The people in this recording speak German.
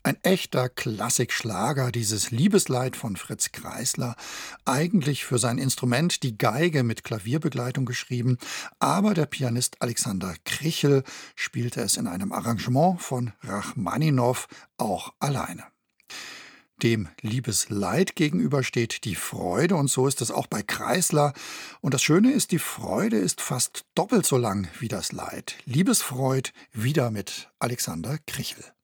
Ein echter Klassikschlager, dieses Liebesleid von Fritz Kreisler, eigentlich für sein Instrument die Geige mit Klavierbegleitung geschrieben, aber der Pianist Alexander Krichel spielte es in einem Arrangement von Rachmaninow auch alleine. Dem Liebesleid gegenüber steht die Freude und so ist es auch bei Kreisler. Und das Schöne ist, die Freude ist fast doppelt so lang wie das Leid. Liebesfreud wieder mit Alexander Krichel.